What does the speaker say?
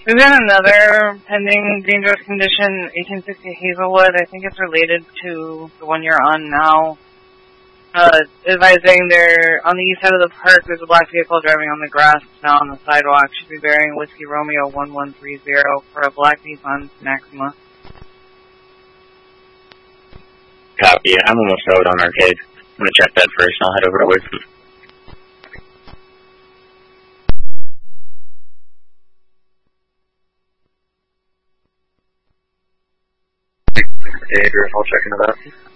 We've got another pending dangerous condition, 1860 Hazelwood. I think it's related to the one you're on now. Advising there on the east side of the park, there's a black vehicle driving on the grass now on the sidewalk. Should be bearing Whiskey Romeo 1130 for a black Nissan Maxima. Copy. I'm almost out on Arcade. I'm going to check that first, and I'll head over to Wisconsin. Hey, Griff, I'll check into that.